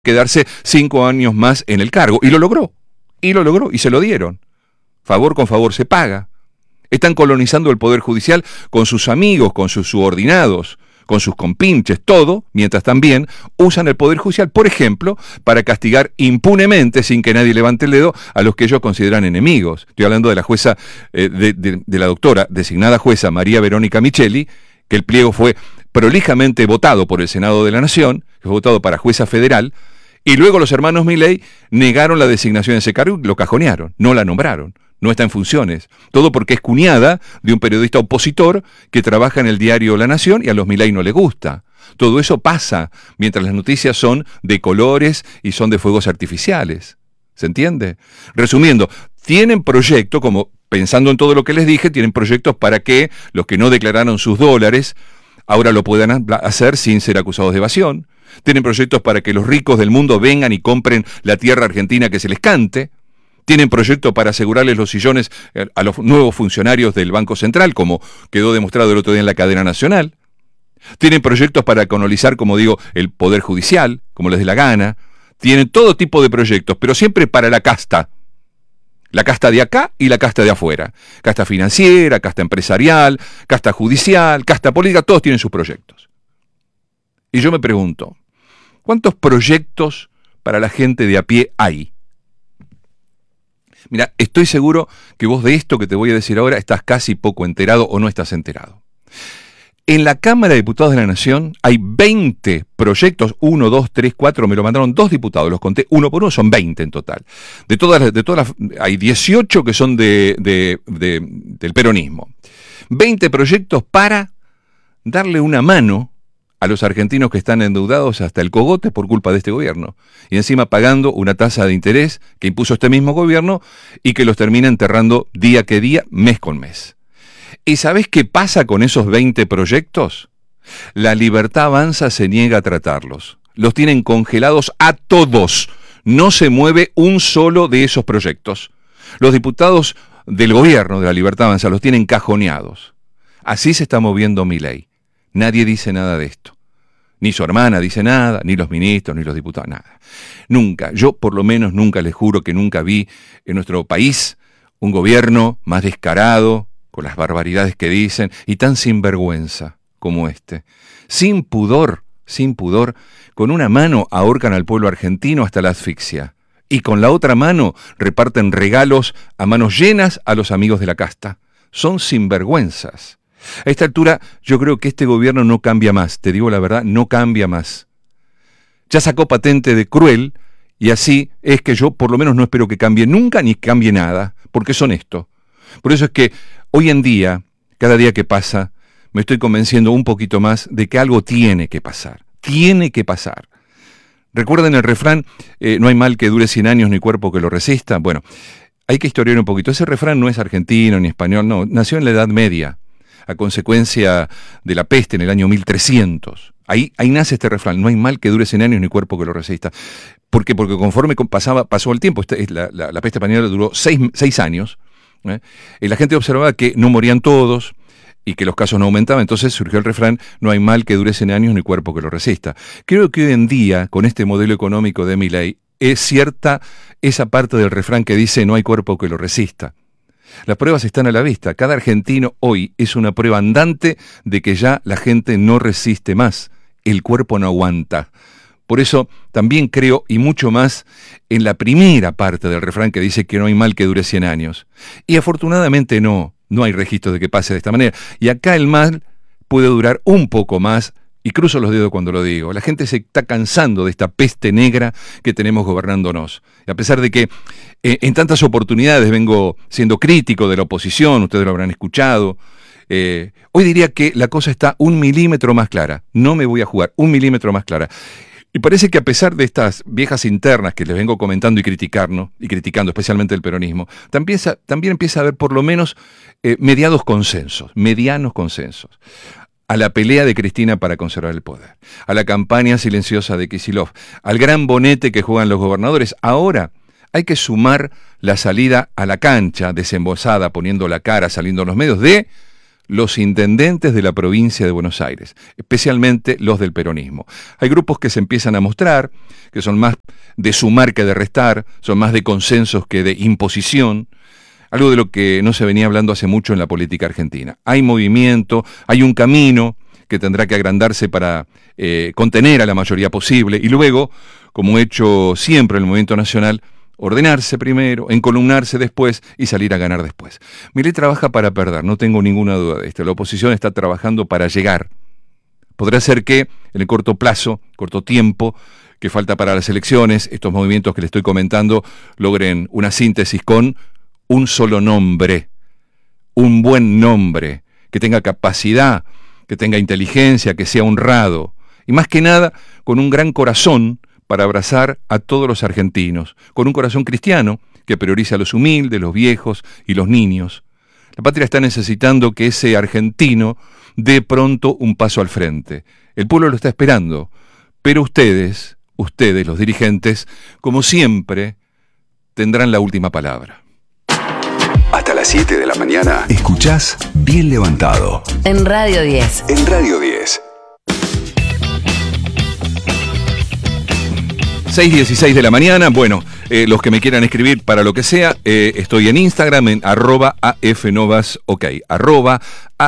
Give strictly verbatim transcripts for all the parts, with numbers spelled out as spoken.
quedarse cinco años más en el cargo. Y lo logró. Y lo logró. Y se lo dieron. Favor con favor se paga. Están colonizando el Poder Judicial con sus amigos, con sus subordinados, con sus compinches, todo, mientras también usan el Poder Judicial, por ejemplo, para castigar impunemente, sin que nadie levante el dedo, a los que ellos consideran enemigos. Estoy hablando de la jueza, eh, de, de, de la doctora, designada jueza María Verónica Micheli, que el pliego fue prolijamente votado por el Senado de la Nación, que fue votado para jueza federal, y luego los hermanos Milei negaron la designación de ese cargo y lo cajonearon, no la nombraron. No está en funciones. Todo porque es cuñada de un periodista opositor que trabaja en el diario La Nación y a los Milei no le gusta. Todo eso pasa mientras las noticias son de colores y son de fuegos artificiales. ¿Se entiende? Resumiendo, tienen proyectos, como pensando en todo lo que les dije, tienen proyectos para que los que no declararon sus dólares ahora lo puedan hacer sin ser acusados de evasión. Tienen proyectos para que los ricos del mundo vengan y compren la tierra argentina que se les cante. Tienen proyectos para asegurarles los sillones a los nuevos funcionarios del Banco Central, como quedó demostrado el otro día en la cadena nacional. Tienen proyectos para colonizar, como digo, el Poder Judicial, como les dé la gana. Tienen todo tipo de proyectos, pero siempre para la casta. La casta de acá y la casta de afuera. Casta financiera, casta empresarial, casta judicial, casta política, todos tienen sus proyectos. Y yo me pregunto, ¿cuántos proyectos para la gente de a pie hay? Mira, estoy seguro que vos de esto que te voy a decir ahora estás casi poco enterado o no estás enterado. En la Cámara de Diputados de la Nación hay veinte proyectos, uno, dos, tres, cuatro, me lo mandaron dos diputados, los conté uno por uno, son veinte en total. De todas, de todas las, hay dieciocho que son de, de, de, del peronismo. veinte proyectos para darle una mano a los argentinos que están endeudados hasta el cogote por culpa de este gobierno. Y encima pagando una tasa de interés que impuso este mismo gobierno y que los termina enterrando día que día, mes con mes. ¿Y sabés qué pasa con esos veinte proyectos? La Libertad Avanza se niega a tratarlos. Los tienen congelados a todos. No se mueve un solo de esos proyectos. Los diputados del gobierno de la Libertad Avanza los tienen cajoneados. Así se está moviendo Milei. Nadie dice nada de esto. Ni su hermana dice nada, ni los ministros, ni los diputados, nada. Nunca, yo por lo menos nunca les juro que nunca vi en nuestro país un gobierno más descarado, con las barbaridades que dicen, y tan sinvergüenza como este. Sin pudor, sin pudor, con una mano ahorcan al pueblo argentino hasta la asfixia. Y con la otra mano reparten regalos a manos llenas a los amigos de la casta. Son sinvergüenzas. A esta altura yo creo que este gobierno no cambia más, te digo la verdad, no cambia más. Ya sacó patente de cruel y así es que yo por lo menos no espero que cambie nunca ni cambie nada, porque es honesto. Por eso es que hoy en día, cada día que pasa, me estoy convenciendo un poquito más de que algo tiene que pasar, tiene que pasar. ¿Recuerdan el refrán, eh, no hay mal que dure cien años ni cuerpo que lo resista? Bueno, hay que historiar un poquito. Ese refrán no es argentino ni español, no, nació en la Edad Media, a consecuencia de la peste en el año mil trescientos. Ahí, ahí nace este refrán, no hay mal que dure cien años ni cuerpo que lo resista. ¿Por qué? Porque conforme pasaba, pasó el tiempo, la, la, la peste española duró seis, seis años, ¿eh? Y la gente observaba que no morían todos y que los casos no aumentaban, entonces surgió el refrán, no hay mal que dure cien años ni cuerpo que lo resista. Creo que hoy en día, con este modelo económico de Milei, es cierta esa parte del refrán que dice no hay cuerpo que lo resista. Las pruebas están a la vista. Cada argentino hoy es una prueba andante de que ya la gente no resiste más. El cuerpo no aguanta. Por eso también creo, y mucho más, en la primera parte del refrán que dice que no hay mal que dure cien años. Y afortunadamente no, no hay registro de que pase de esta manera. Y acá el mal puede durar un poco más, y cruzo los dedos cuando lo digo. La gente se está cansando de esta peste negra que tenemos gobernándonos. Y a pesar de que eh, en tantas oportunidades vengo siendo crítico de la oposición, ustedes lo habrán escuchado, eh, hoy diría que la cosa está un milímetro más clara. No me voy a jugar, un milímetro más clara. Y parece que a pesar de estas viejas internas que les vengo comentando y criticando, y criticando especialmente el peronismo, también, también empieza a haber por lo menos eh, mediados consensos, medianos consensos. A la pelea de Cristina para conservar el poder, a la campaña silenciosa de Kicillof, al gran bonete que juegan los gobernadores. Ahora hay que sumar la salida a la cancha, desembosada, poniendo la cara, saliendo en los medios, de los intendentes de la provincia de Buenos Aires, especialmente los del peronismo. Hay grupos que se empiezan a mostrar, que son más de sumar que de restar, son más de consensos que de imposición, algo de lo que no se venía hablando hace mucho en la política argentina. Hay movimiento, hay un camino que tendrá que agrandarse para eh, contener a la mayoría posible y luego, como he hecho siempre en el movimiento nacional, ordenarse primero, encolumnarse después y salir a ganar después. Milei trabaja para perder, no tengo ninguna duda de esto. La oposición está trabajando para llegar. Podrá ser que en el corto plazo, corto tiempo que falta para las elecciones, estos movimientos que le estoy comentando logren una síntesis con un solo nombre, un buen nombre, que tenga capacidad, que tenga inteligencia, que sea honrado, y más que nada con un gran corazón para abrazar a todos los argentinos, con un corazón cristiano que prioriza a los humildes, los viejos y los niños. La patria está necesitando que ese argentino dé pronto un paso al frente. El pueblo lo está esperando, pero ustedes, ustedes los dirigentes, como siempre, tendrán la última palabra. Hasta las siete de la mañana, escuchás Bien Levantado. En Radio diez. En Radio diez. seis dieciséis de la mañana, bueno, eh, los que me quieran escribir para lo que sea, eh, estoy en Instagram en arroba afnovasok, arroba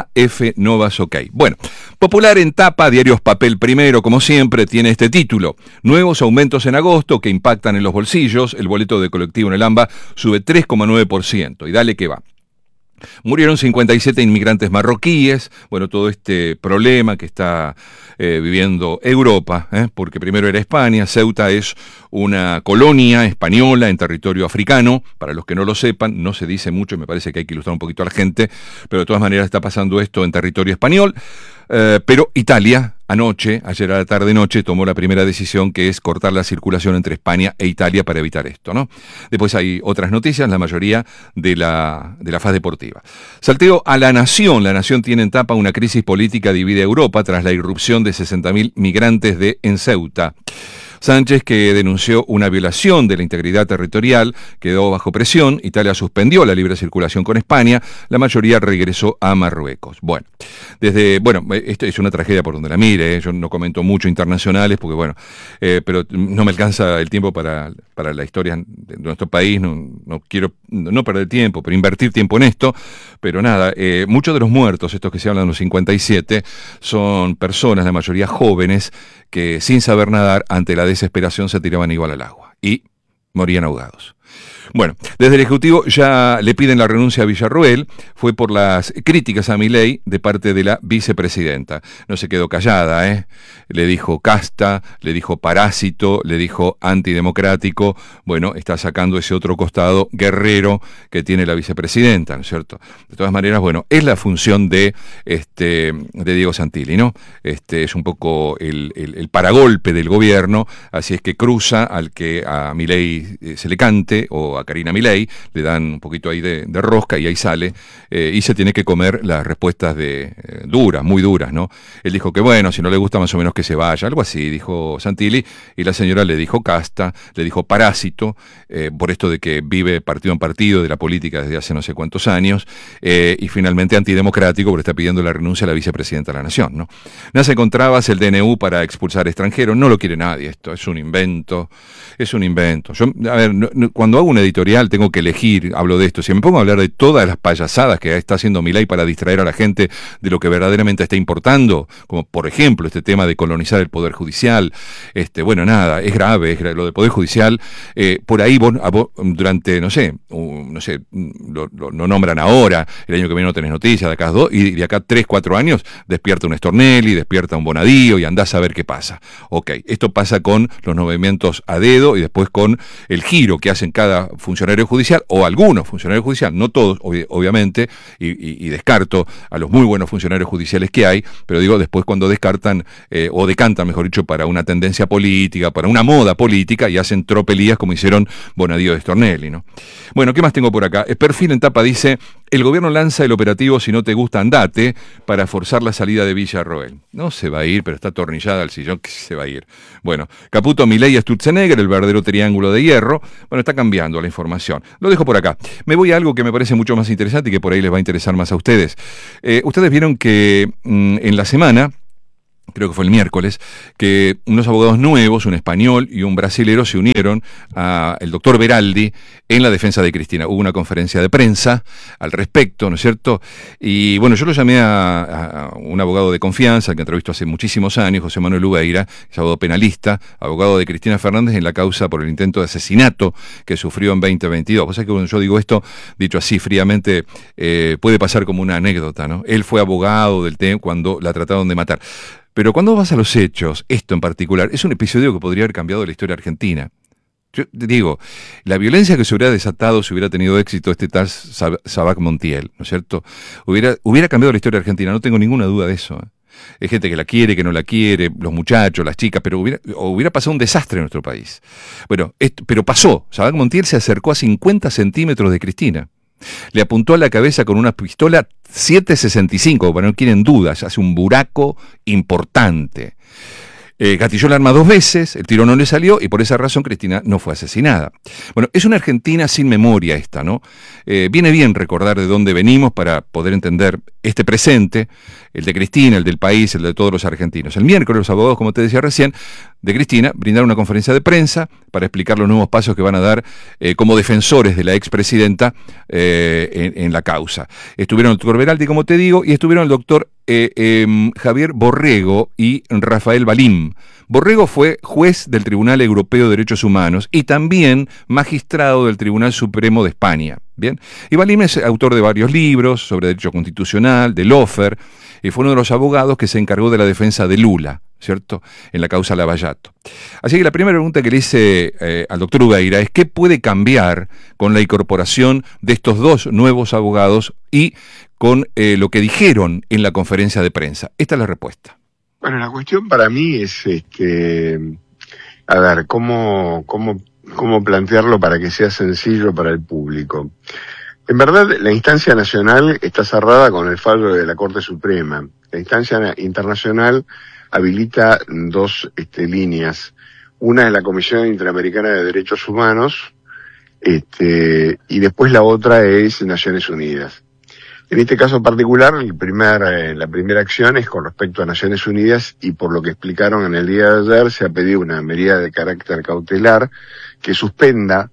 afnovasok. Bueno, popular en tapa, diarios Papel Primero, como siempre, tiene este título: nuevos aumentos en agosto que impactan en los bolsillos, el boleto de colectivo en el AMBA sube tres coma nueve por ciento, y dale que va. Murieron cincuenta y siete inmigrantes marroquíes, bueno, todo este problema que está eh, viviendo Europa, ¿eh? porque primero era España. Ceuta es una colonia española en territorio africano, para los que no lo sepan, no se dice mucho, me parece que hay que ilustrar un poquito a la gente, pero de todas maneras está pasando esto en territorio español. Eh, pero Italia, anoche, ayer a la tarde-noche, tomó la primera decisión, que es cortar la circulación entre España e Italia para evitar esto, ¿no? Después hay otras noticias, la mayoría de la, de la faz deportiva. Salteo a La Nación. La Nación tiene en tapa: una crisis política divide a Europa tras la irrupción de sesenta mil migrantes de en Ceuta. Sánchez, que denunció una violación de la integridad territorial, quedó bajo presión. Italia suspendió la libre circulación con España. La mayoría regresó a Marruecos. Bueno, desde, bueno, esto es una tragedia por donde la mire, ¿eh? Yo no comento mucho internacionales porque, bueno, eh, pero no me alcanza el tiempo para, para la historia de nuestro país. No, no quiero no perder tiempo, pero invertir tiempo en esto. Pero nada, eh, muchos de los muertos, estos que se hablan, los cincuenta y siete, son personas, la mayoría jóvenes, que sin saber nadar, ante la desesperación se tiraban igual al agua y morían ahogados. Bueno, desde el Ejecutivo ya le piden la renuncia a Villarruel. Fue por las críticas a Milei de parte de la vicepresidenta. No se quedó callada, ¿eh? Le dijo casta, le dijo parásito, le dijo antidemocrático. Bueno, está sacando ese otro costado guerrero que tiene la vicepresidenta, ¿no es cierto? De todas maneras, bueno, es la función de, este, de Diego Santilli, ¿no? Este es un poco el, el, el paragolpe del gobierno, así es que cruza al que a Milei eh, se le cante, o a Karina Milei, le dan un poquito ahí de, de rosca y ahí sale, eh, y se tiene que comer las respuestas de eh, duras, muy duras, ¿no? Él dijo que bueno, si no le gusta más o menos que se vaya, algo así, dijo Santilli, y la señora le dijo casta, le dijo parásito, eh, por esto de que vive partido en partido de la política desde hace no sé cuántos años, eh, y finalmente antidemocrático, porque está pidiendo la renuncia a la vicepresidenta de la Nación, ¿no? Nace con trabas el D N U para expulsar extranjeros, no lo quiere nadie esto, es un invento, es un invento. Yo, a ver, no, no, cuando hago una editorial tengo que elegir, hablo de esto, si me pongo a hablar de todas las payasadas que está haciendo Milei para distraer a la gente de lo que verdaderamente está importando, como por ejemplo este tema de colonizar el Poder Judicial, este, bueno, nada, es grave, es grave lo del Poder Judicial, eh, por ahí vos, vos, durante, no sé, uh, no sé, lo, lo, lo nombran ahora, el año que viene no tenés noticias, de acá dos, y de acá tres, cuatro años, despierta un Stornelli, despierta un Bonadío y andás a ver qué pasa. Ok, esto pasa con los movimientos a dedo y después con el giro que hacen cada funcionario judicial, o algunos funcionarios judiciales, no todos, ob- obviamente, y, y, y descarto a los muy buenos funcionarios judiciales que hay, pero digo, después cuando descartan, eh, o decantan, mejor dicho, para una tendencia política, para una moda política, y hacen tropelías como hicieron Bonadío de Stornelli, ¿no? Bueno, ¿qué más tengo por acá? El Perfil en tapa dice: El gobierno lanza el operativo Si no te gusta, andate, para forzar la salida de Villarroel. No se va a ir, pero está atornillada al sillón que se va a ir. Bueno, Caputo, Milei y Sturzenegger, el verdadero triángulo de hierro. Bueno, está cambiando la información. Lo dejo por acá. Me voy a algo que me parece mucho más interesante y que por ahí les va a interesar más a ustedes. Eh, ustedes vieron que mmm, en la semana, creo que fue el miércoles, que unos abogados nuevos, un español y un brasilero, se unieron al doctor Beraldi en la defensa de Cristina. Hubo una conferencia de prensa al respecto, ¿no es cierto? Y bueno, yo lo llamé a, a un abogado de confianza que entrevistó hace muchísimos años, José Manuel Ubeira, es abogado penalista, abogado de Cristina Fernández en la causa por el intento de asesinato que sufrió en veinte veintidós. O sea que cuando yo digo esto, dicho así fríamente, eh, puede pasar como una anécdota, ¿no? Él fue abogado del tema cuando la trataron de matar. Pero cuando vas a los hechos, esto en particular, es un episodio que podría haber cambiado la historia argentina. Yo te digo, la violencia que se hubiera desatado si hubiera tenido éxito este tal Sabac Montiel, ¿no es cierto? Hubiera, hubiera cambiado la historia argentina, no tengo ninguna duda de eso. ¿eh? Hay gente que la quiere, que no la quiere, los muchachos, las chicas, pero hubiera, hubiera pasado un desastre en nuestro país. Bueno, esto, pero pasó. Sabac Montiel se acercó a cincuenta centímetros de Cristina. Le apuntó a la cabeza con una pistola siete sesenta y cinco, para no quieren dudas, hace un buraco importante. Eh, gatilló el arma dos veces, el tiro no le salió y por esa razón Cristina no fue asesinada. Bueno, es una Argentina sin memoria esta, ¿no? Eh, viene bien recordar de dónde venimos para poder entender este presente, el de Cristina, el del país, el de todos los argentinos. El miércoles los abogados, como te decía recién, de Cristina, brindaron una conferencia de prensa para explicar los nuevos pasos que van a dar eh, como defensores de la expresidenta eh, en, en la causa. Estuvieron el doctor Beraldi, como te digo, y estuvieron el doctor eh, eh, Javier Borrego y Rafael Balim. Borrego fue juez del Tribunal Europeo de Derechos Humanos y también magistrado del Tribunal Supremo de España. Bien, y Balim es autor de varios libros sobre derecho constitucional, de Lofer, y fue uno de los abogados que se encargó de la defensa de Lula, ¿cierto?, en la causa Lavallato. Así que la primera pregunta que le hice eh, al doctor Ubeira es ¿qué puede cambiar con la incorporación de estos dos nuevos abogados y con eh, lo que dijeron en la conferencia de prensa? Esta es la respuesta. Bueno, la cuestión para mí es, este, a ver, cómo, cómo, cómo plantearlo para que sea sencillo para el público. En verdad, la instancia nacional está cerrada con el fallo de la Corte Suprema. La instancia internacional habilita dos este, líneas. Una es la Comisión Interamericana de Derechos Humanos, este, y después la otra es Naciones Unidas. En este caso particular, el primer, eh, la primera acción es con respecto a Naciones Unidas y por lo que explicaron en el día de ayer se ha pedido una medida de carácter cautelar que suspenda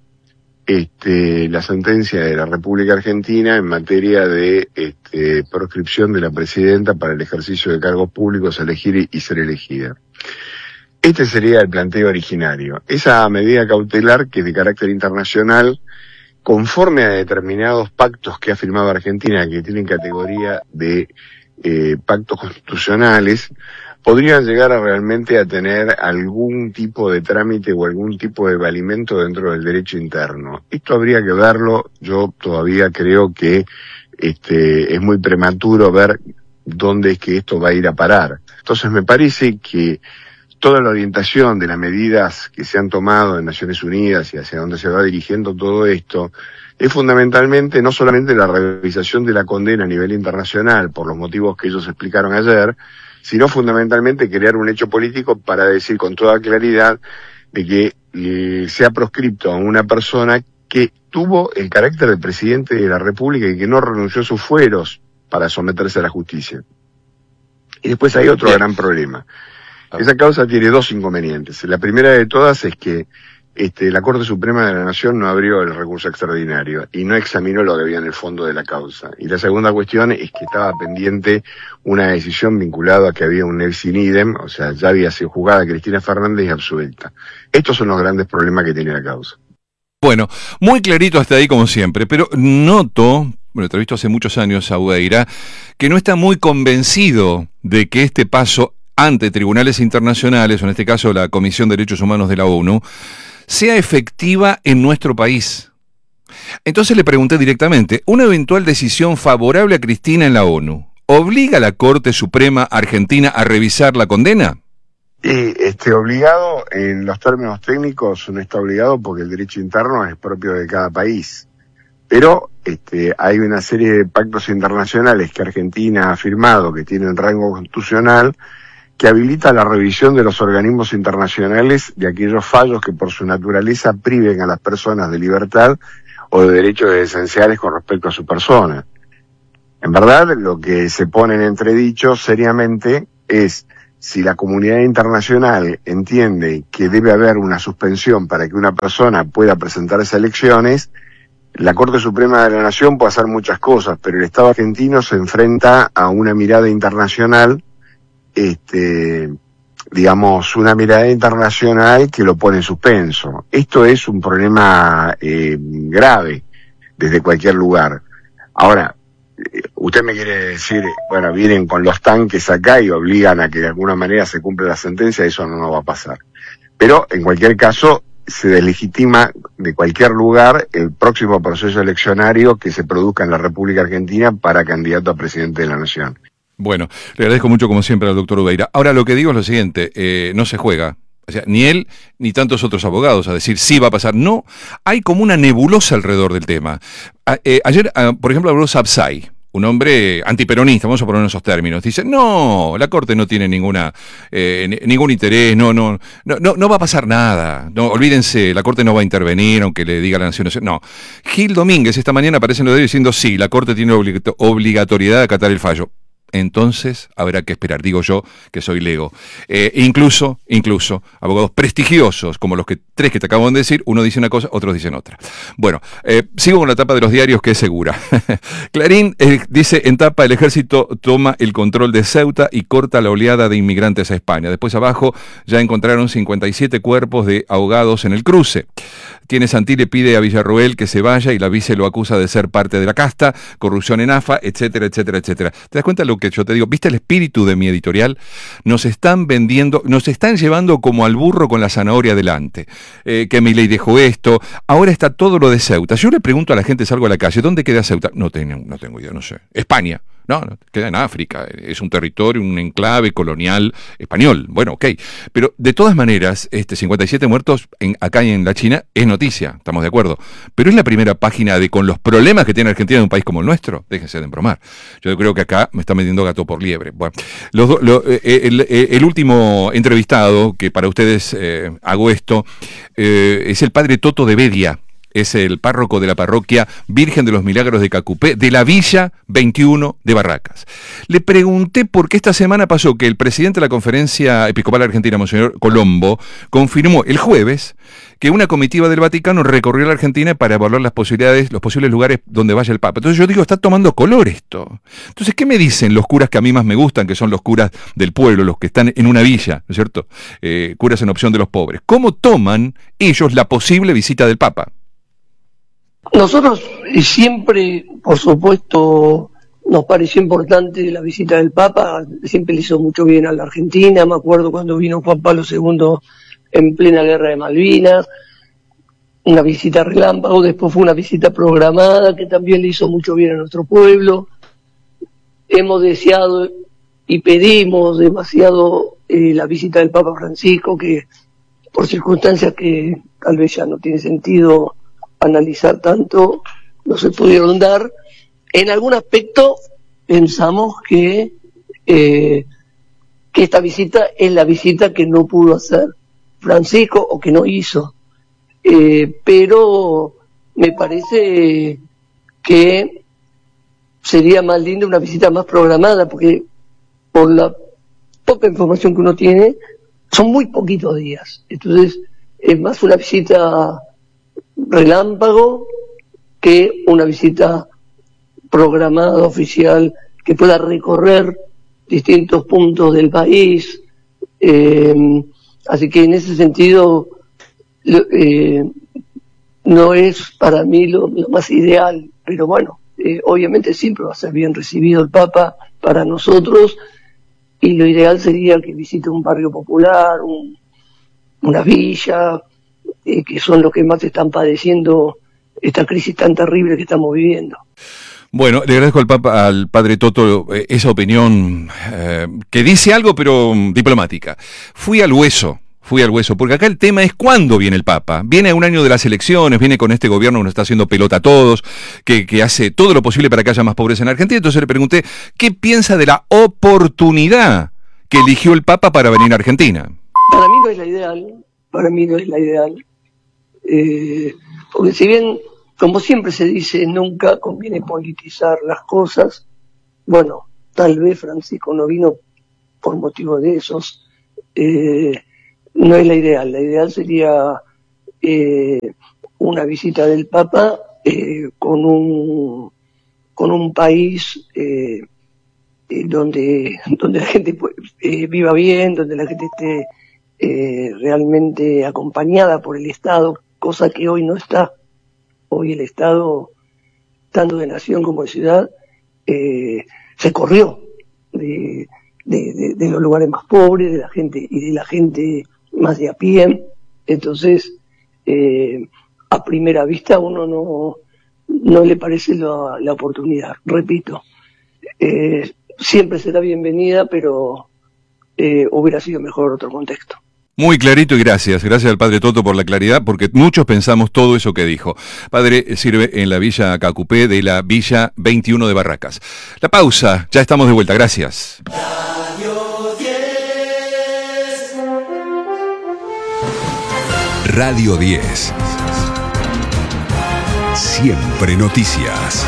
este, la sentencia de la República Argentina en materia de este, proscripción de la presidenta para el ejercicio de cargos públicos, elegir y ser elegida. Este sería el planteo originario. Esa medida cautelar, que es de carácter internacional, conforme a determinados pactos que ha firmado Argentina, que tienen categoría de eh, pactos constitucionales, podrían llegar a realmente a tener algún tipo de trámite o algún tipo de valimento dentro del derecho interno. Esto habría que verlo, yo todavía creo que este, es muy prematuro ver dónde es que esto va a ir a parar. Entonces me parece que toda la orientación de las medidas que se han tomado en Naciones Unidas y hacia dónde se va dirigiendo todo esto es fundamentalmente no solamente la revisación de la condena a nivel internacional por los motivos que ellos explicaron ayer, sino fundamentalmente crear un hecho político para decir con toda claridad de que eh, se ha proscripto a una persona que tuvo el carácter de presidente de la República y que no renunció a sus fueros para someterse a la justicia. Y después hay otro gran problema. Esa causa tiene dos inconvenientes. La primera de todas es que este, la Corte Suprema de la Nación no abrió el recurso extraordinario y no examinó lo que había en el fondo de la causa. Y la segunda cuestión es que estaba pendiente una decisión vinculada a que había un ex in idem, o sea, ya había sido juzgada Cristina Fernández y absuelta. Estos son los grandes problemas que tiene la causa. Bueno, muy clarito hasta ahí como siempre, pero noto, bueno, te he visto hace muchos años a Ubeira, que no está muy convencido de que este paso ante tribunales internacionales, o en este caso la Comisión de Derechos Humanos de la ONU, sea efectiva en nuestro país. Entonces le pregunté directamente, ¿una eventual decisión favorable a Cristina en la ONU obliga a la Corte Suprema Argentina a revisar la condena? Y este, obligado, en los términos técnicos, no está obligado porque el derecho interno es propio de cada país. Pero este, hay una serie de pactos internacionales que Argentina ha firmado, que tienen rango constitucional, que habilita la revisión de los organismos internacionales de aquellos fallos que por su naturaleza priven a las personas de libertad o de derechos esenciales con respecto a su persona. En verdad, lo que se pone en entredicho seriamente es si la comunidad internacional entiende que debe haber una suspensión para que una persona pueda presentarse a elecciones. La Corte Suprema de la Nación puede hacer muchas cosas, pero el Estado argentino se enfrenta a una mirada internacional, este, digamos, una mirada internacional que lo pone en suspenso. Esto es un problema eh, grave desde cualquier lugar. Ahora, usted me quiere decir, bueno, vienen con los tanques acá y obligan a que de alguna manera se cumpla la sentencia, eso no, no va a pasar. Pero, en cualquier caso, se deslegitima de cualquier lugar el próximo proceso eleccionario que se produzca en la República Argentina para candidato a presidente de la Nación. Bueno, le agradezco mucho como siempre al doctor Ubeira. Ahora lo que digo es lo siguiente, eh, no se juega. O sea, ni él ni tantos otros abogados a decir sí va a pasar. No, hay como una nebulosa alrededor del tema. A, eh, ayer, a, por ejemplo, habló Sapsay, un hombre antiperonista, vamos a poner en esos términos. Dice, no, la Corte no tiene ninguna eh, ningún interés, no, no, no, no, no va a pasar nada. No, olvídense, la Corte no va a intervenir, aunque le diga a la Nación. No. Gil Domínguez esta mañana aparece en los diarios diciendo sí, la Corte tiene obligato- obligatoriedad de acatar el fallo. Entonces habrá que esperar, digo yo, que soy lego. Eh, incluso, incluso, abogados prestigiosos, como los que tres que te acabo de decir, uno dice una cosa, otros dicen otra. Bueno, eh, sigo con la tapa de los diarios, que es segura. Clarín eh, dice, en tapa, el ejército toma el control de Ceuta y corta la oleada de inmigrantes a España. Después abajo ya encontraron cincuenta y siete cuerpos de ahogados en el cruce. Tiene Santilli pide a Villarroel que se vaya y la vice lo acusa de ser parte de la casta, corrupción en A F A, etcétera, etcétera, etcétera. ¿Te das cuenta de lo que yo te digo? ¿Viste el espíritu de mi editorial? Nos están vendiendo, nos están llevando como al burro con la zanahoria delante. Eh, que Milei dejó esto, ahora está todo lo de Ceuta. Yo le pregunto a la gente, salgo a la calle, ¿dónde queda Ceuta? No tengo, no tengo idea, no sé. España. No, no, queda en África, es un territorio, un enclave colonial español. Bueno, ok. Pero de todas maneras, este cincuenta y siete muertos en, acá en la China es noticia, estamos de acuerdo. Pero es la primera página de con los problemas que tiene Argentina en un país como el nuestro. Déjense de embromar. Yo creo que acá me está metiendo gato por liebre. Bueno, los do, lo, eh, el, el, el último entrevistado, que para ustedes eh, hago esto, eh, es el padre Toto de Bedia. Es el párroco de la parroquia Virgen de los Milagros de Cacupé, de la Villa veintiuno de Barracas. Le pregunté por qué esta semana pasó que el presidente de la Conferencia Episcopal Argentina, Monseñor Colombo, confirmó el jueves que una comitiva del Vaticano recorrió la Argentina para evaluar las posibilidades, los posibles lugares donde vaya el Papa. Entonces yo digo, está tomando color esto. Entonces, ¿qué me dicen los curas que a mí más me gustan, que son los curas del pueblo, los que están en una villa, ¿no es cierto? Eh, curas en opción de los pobres. ¿Cómo toman ellos la posible visita del Papa? Nosotros siempre, por supuesto, nos pareció importante la visita del Papa, siempre le hizo mucho bien a la Argentina. Me acuerdo cuando vino Juan Pablo segundo en plena guerra de Malvinas, una visita relámpago, después fue una visita programada que también le hizo mucho bien a nuestro pueblo. Hemos deseado y pedimos demasiado eh, la visita del Papa Francisco, que por circunstancias que tal vez ya no tiene sentido analizar tanto, no se pudieron dar. En algún aspecto pensamos que eh, que esta visita es la visita que no pudo hacer Francisco o que no hizo, eh, pero me parece que sería más linda una visita más programada, porque por la poca información que uno tiene son muy poquitos días, entonces es más una visita relámpago que una visita programada, oficial, que pueda recorrer distintos puntos del país. Eh, así que en ese sentido eh, no es para mí lo, lo más ideal, pero bueno, eh, obviamente siempre va a ser bien recibido el Papa para nosotros, y lo ideal sería que visite un barrio popular, un, una villa, Eh, que son los que más están padeciendo esta crisis tan terrible que estamos viviendo. Bueno, le agradezco al Papa, al padre Toto, eh, esa opinión eh, que dice algo pero um, diplomática. Fui al hueso, fui al hueso, porque acá el tema es cuándo viene el Papa. Viene a un año de las elecciones, viene con este gobierno que nos está haciendo pelota a todos, que, que hace todo lo posible para que haya más pobreza en Argentina. Entonces le pregunté, ¿qué piensa de la oportunidad que eligió el Papa para venir a Argentina? Para mí no es la ideal, para mí no es la ideal, eh, porque si bien, como siempre se dice, nunca conviene politizar las cosas, bueno, tal vez Francisco no vino por motivo de esos, eh, no es la ideal. La ideal sería eh, una visita del Papa eh, con un con un país eh, eh, donde donde la gente eh, viva bien, donde la gente esté eh, realmente acompañada por el Estado, cosa que hoy no está. Hoy el Estado, tanto de nación como de ciudad, eh, se corrió de, de, de, de los lugares más pobres, de la gente y de la gente más de a pie. Entonces, eh, a primera vista uno no, no le parece la, la oportunidad. Repito, eh, siempre será bienvenida, pero eh, hubiera sido mejor otro contexto. Muy clarito y gracias, gracias al Padre Toto por la claridad, porque muchos pensamos todo eso que dijo. Padre sirve en la Villa Cacupé de la Villa veintiuno de Barracas. La pausa, ya estamos de vuelta, gracias. Radio diez. Radio diez. Siempre noticias.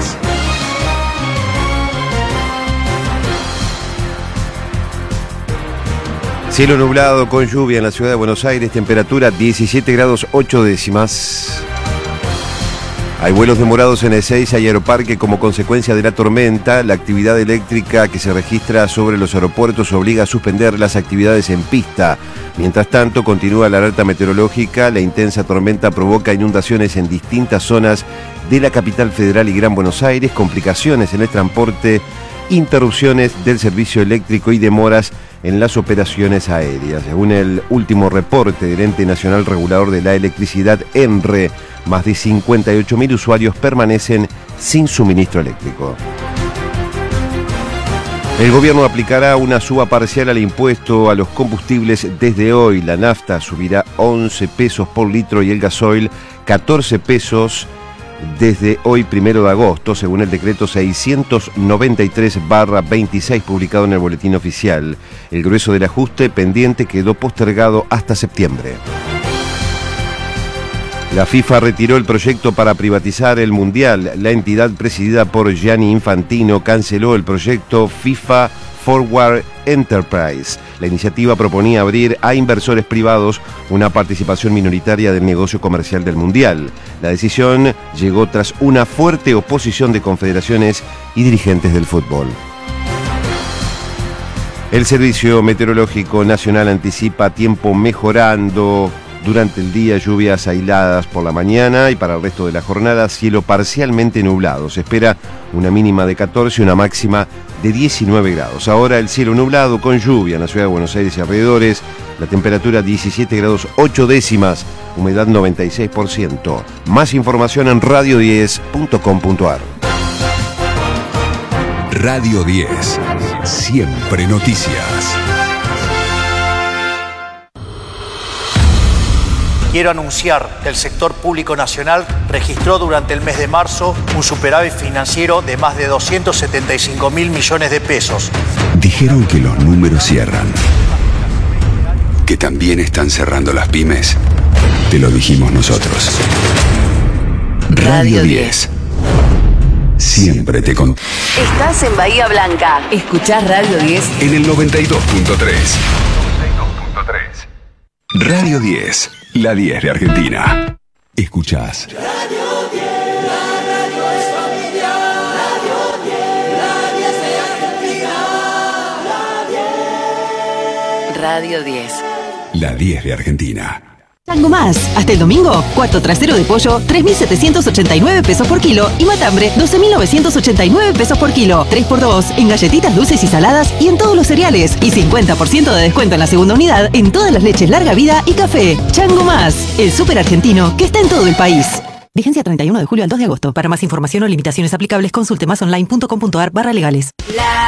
Cielo nublado con lluvia en la ciudad de Buenos Aires, temperatura diecisiete grados ocho décimas. Hay vuelos demorados en Ezeiza y Aeroparque como consecuencia de la tormenta. La actividad eléctrica que se registra sobre los aeropuertos obliga a suspender las actividades en pista. Mientras tanto, continúa la alerta meteorológica. La intensa tormenta provoca inundaciones en distintas zonas de la capital federal y Gran Buenos Aires, complicaciones en el transporte, interrupciones del servicio eléctrico y demoras en las operaciones aéreas. Según el último reporte del Ente Nacional Regulador de la Electricidad, ENRE, más de cincuenta y ocho mil usuarios permanecen sin suministro eléctrico. El gobierno aplicará una suba parcial al impuesto a los combustibles desde hoy. La nafta subirá once pesos por litro y el gasoil catorce pesos desde hoy primero de agosto, según el decreto seiscientos noventa y tres barra veintiséis publicado en el Boletín Oficial. El grueso del ajuste pendiente quedó postergado hasta septiembre. La FIFA retiró el proyecto para privatizar el Mundial. La entidad presidida por Gianni Infantino canceló el proyecto FIFA Forward Enterprise. La iniciativa proponía abrir a inversores privados una participación minoritaria del negocio comercial del Mundial. La decisión llegó tras una fuerte oposición de confederaciones y dirigentes del fútbol. El Servicio Meteorológico Nacional anticipa tiempo mejorando. Durante el día, lluvias aisladas por la mañana y para el resto de la jornada, cielo parcialmente nublado. Se espera una mínima de catorce y una máxima de diecinueve grados. Ahora el cielo nublado con lluvia en la ciudad de Buenos Aires y alrededores. La temperatura diecisiete grados ocho décimas, humedad noventa y seis por ciento. Más información en radio diez punto com punto ar. Radio diez. Siempre noticias. Quiero anunciar que el sector público nacional registró durante el mes de marzo un superávit financiero de más de doscientos setenta y cinco mil millones de pesos. Dijeron que los números cierran. Que también están cerrando las pymes. Te lo dijimos nosotros. Radio diez. Siempre te contamos. Estás en Bahía Blanca. Escuchás Radio diez. En el noventa y dos punto tres. Radio diez. La diez de Argentina. Escuchás. Radio diez, la radio es familiar. Radio diez, la diez de Argentina. La diez. Radio diez. La diez de Argentina. Tango Más. Hasta el domingo, cuarto trasero de pollo, tres mil setecientos ochenta y nueve pesos por kilo y matambre, doce mil novecientos ochenta y nueve pesos por kilo. tres por dos en galletitas dulces y saladas y en todos los cereales. Y cincuenta por ciento de descuento en la segunda unidad en todas las leches larga vida y café. Tango Más, el súper argentino que está en todo el país. Vigencia treinta y uno de julio al dos de agosto. Para más información o limitaciones aplicables, consulte más online punto com punto ar barra legales.